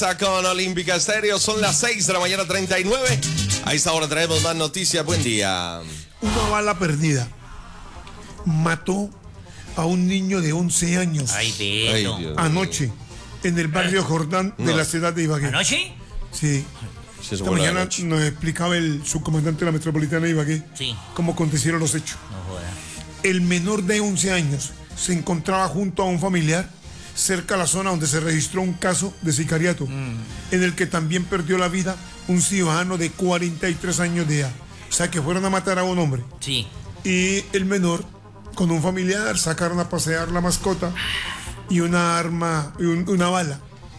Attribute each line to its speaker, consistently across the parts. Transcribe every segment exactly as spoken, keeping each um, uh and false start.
Speaker 1: Está con Olímpica Estéreo, son las seis de la mañana treinta y nueve. A esta hora traemos más noticias. Buen día.
Speaker 2: Una bala perdida mató a un niño de once años.
Speaker 3: Ay, Beto.
Speaker 1: Ay, Dios.
Speaker 2: Anoche en el barrio Jordán de
Speaker 1: No.
Speaker 2: la ciudad de Ibagué.
Speaker 3: ¿Anoche?
Speaker 2: Sí.
Speaker 1: Sí,
Speaker 2: Esta
Speaker 1: eso fue la
Speaker 2: mañana
Speaker 1: noche.
Speaker 2: nos explicaba el subcomandante de la metropolitana de Ibagué
Speaker 3: Sí.
Speaker 2: cómo acontecieron los hechos.
Speaker 3: No joda.
Speaker 2: El menor de once años se encontraba junto a un familiar cerca a la zona donde se registró un caso de sicariato,
Speaker 3: Mm.
Speaker 2: en el que también perdió la vida un ciudadano de cuarenta y tres años de edad. O sea, que fueron a matar a un hombre.
Speaker 3: Sí.
Speaker 2: Y el menor, con un familiar, sacaron a pasear la mascota y una arma, y un- una bala.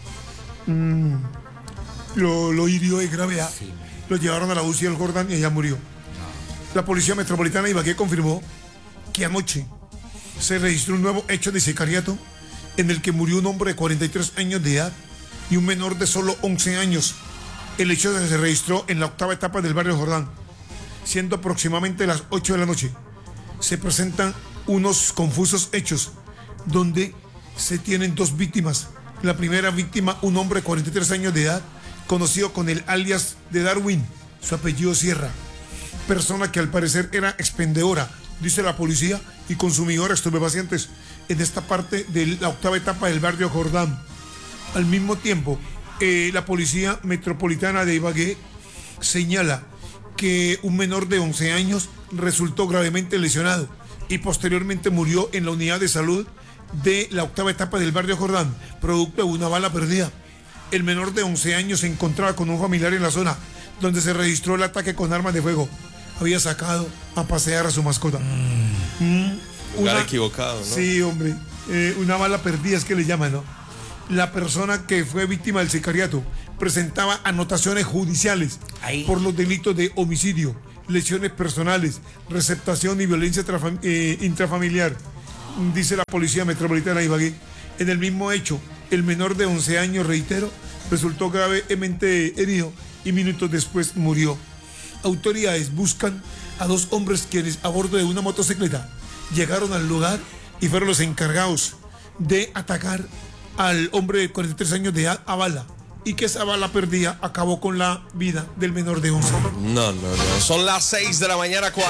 Speaker 2: Mm, lo, lo hirió de gravedad.
Speaker 3: Sí.
Speaker 2: Lo llevaron a la U C I del Jordán y allá murió. La Policía Metropolitana de Ibagué confirmó que anoche se registró un nuevo hecho de sicariato en el que murió un hombre de cuarenta y tres años de edad y un menor de solo once años. El hecho se registró en la octava etapa del barrio Jordán, siendo aproximadamente las ocho de la noche. Se presentan unos confusos hechos donde se tienen dos víctimas. La primera víctima, un hombre de cuarenta y tres años de edad, conocido con el alias de Darwin, su apellido Sierra, persona que al parecer era expendedora, dice la policía, y consumidora de estupefacientes en esta parte de la octava etapa del barrio Jordán. Al mismo tiempo, eh, la Policía Metropolitana de Ibagué señala que un menor de once años resultó gravemente lesionado y posteriormente murió en la unidad de salud de la octava etapa del barrio Jordán, producto de una bala perdida. El menor de once años se encontraba con un familiar en la zona donde se registró el ataque con armas de fuego. Había sacado a pasear a su mascota. Mm,
Speaker 1: Lugar equivocado, ¿no?
Speaker 2: Sí, hombre. Eh, una bala perdida es que le llaman, ¿no? La persona que fue víctima del sicariato presentaba anotaciones judiciales
Speaker 3: Ahí.
Speaker 2: por los delitos de homicidio, lesiones personales, receptación y violencia trafam- eh, intrafamiliar, dice la Policía Metropolitana de Ibagué. En el mismo hecho, el menor de once años, reitero, resultó gravemente herido y minutos después murió. Autoridades buscan a dos hombres quienes a bordo de una motocicleta llegaron al lugar y fueron los encargados de atacar al hombre de cuarenta y tres años de edad a bala, y que esa bala perdida acabó con la vida del menor de once.
Speaker 1: No, no, no. Son las seis de la mañana.